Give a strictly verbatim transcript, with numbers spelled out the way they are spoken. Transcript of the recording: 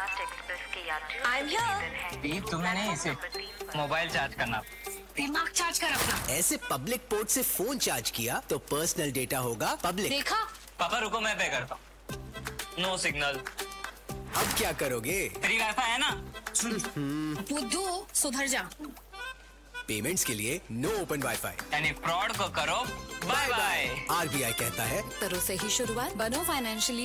I'm here. भी तुम्हें नहीं, इसे मोबाइल चार्ज करना। दिमाग चार्ज कर अपना। ऐसे पब्लिक पोर्ट से फोन चार्ज किया तो पर्सनल डेटा होगा पब्लिक। देखा? पापा रुको, मैं पे करता हूँ। No signal. अब क्या करोगे? फ्री वाईफाई है ना? बुद्धू सुधर जा। पेमेंट्स के लिए नो ओपन वाईफाई। यानी फ्रॉड को करो बाय बाय। आरबीआई कहता है करो सही शुरुआत, बनो फाइनेंशियली